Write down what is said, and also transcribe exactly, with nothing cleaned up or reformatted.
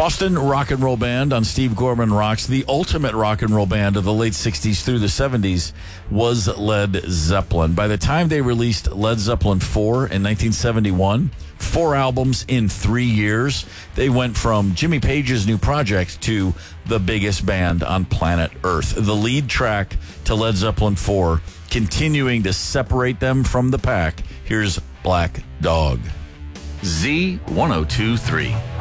Boston rock and roll band on Steve Gorman Rocks, the ultimate rock and roll band of the late sixties through the seventies, was Led Zeppelin. By the time they released Led Zeppelin four in nineteen seventy-one, four albums in three years, they went from Jimmy Page's new project to the biggest band on planet Earth. The lead track to Led Zeppelin four, continuing to separate them from the pack. Here's Black Dog. Z ten twenty-three.